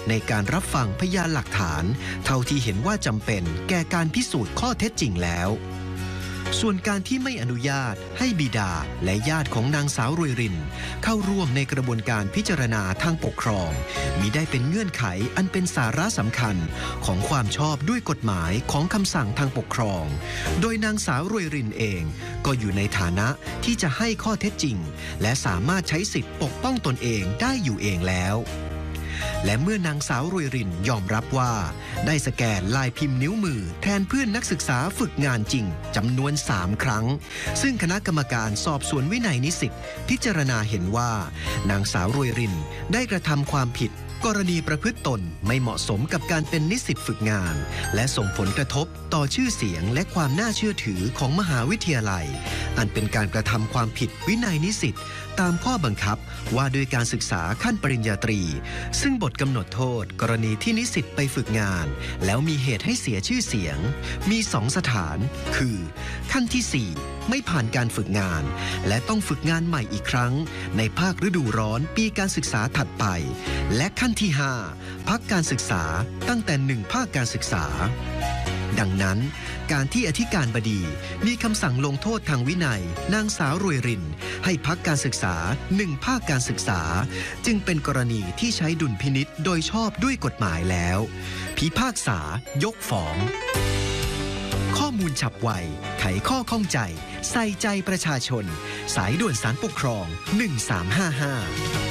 ในการรับฟังพยานหลักฐานเท่าที่เห็นว่าจำเป็นแก่การพิสูจน์ข้อเท็จจริงแล้วส่วนการที่ไม่อนุญาตให้บิดาและญาติของนางสาวรวยรินเข้าร่วมในกระบวนการพิจารณาทางปกครองมิได้เป็นเงื่อนไขอันเป็นสาระสำคัญของความชอบด้วยกฎหมายของคำสั่งทางปกครองโดยนางสาวรวยรินเองก็อยู่ในฐานะที่จะให้ข้อเท็จจริงและสามารถใช้สิทธิปกป้องตนเองได้อยู่เองแล้วและเมื่อนางสาวรวยรินยอมรับว่าได้สแกนลายพิมพ์นิ้วมือแทนเพื่อนนักศึกษาฝึกงานจริงจำนวน3 ครั้งซึ่งคณะกรรมการสอบสวนวินัยนิสิตพิจารณาเห็นว่านางสาวรวยรินได้กระทำความผิดกรณีประพฤติตนไม่เหมาะสมกับการเป็นนิสิตฝึกงานและส่งผลกระทบต่อชื่อเสียงและความน่าเชื่อถือของมหาวิทยาลัยอันเป็นการกระทำความผิดวินัยนิสิตตามข้อบังคับว่าด้วยการศึกษาขั้นปริญญาตรีซึ่งบทกำหนดโทษกรณีที่นิสิตไปฝึกงานแล้วมีเหตุให้เสียชื่อเสียงมี2 สถานคือขั้นที่4ไม่ผ่านการฝึกงานและต้องฝึกงานใหม่อีกครั้งในภาคฤดูร้อนปีการศึกษาถัดไปและขั้นที่5พักการศึกษาตั้งแต่1 ภาคการศึกษาดังนั้นการที่อธิการบดีมีคำสั่งลงโทษทางวินัยนางสาวรวยรินให้พักการศึกษา1 ภาคการศึกษาจึงเป็นกรณีที่ใช้ดุลพินิจโดยชอบด้วยกฎหมายแล้วพิพากษายกฟ้องข้อมูลฉับไวไขข้อข้องใจใส่ใจประชาชนสายด่วนศาลปกครอง1355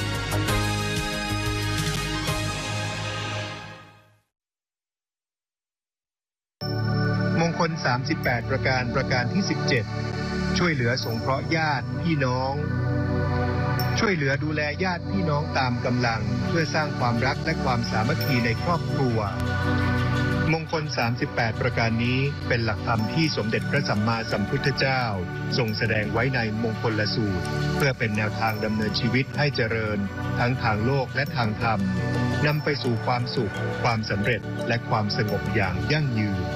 มงคล38ประการที่17ช่วยเหลือสงเคราะห์ญาติพี่น้องช่วยเหลือดูแลญาติพี่น้องตามกำลังเพื่อสร้างความรักและความสามัคคีในครอบครัวมงคล38ประการนี้เป็นหลักธรรมที่สมเด็จพระสัมมาสัมพุทธเจ้าทรงแสดงไว้ในมงคลสูตรเพื่อเป็นแนวทางดำเนินชีวิตให้เจริญทั้งทางโลกและทางธรรมนำไปสู่ความสุขความสำเร็จและความสงบอย่างยั่งยืน